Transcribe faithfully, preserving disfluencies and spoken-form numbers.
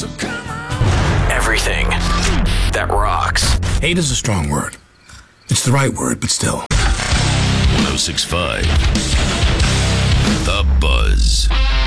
So come on. Everything that rocks. Hate is a strong word. It's the right word, but still. one oh six point five The Buzz.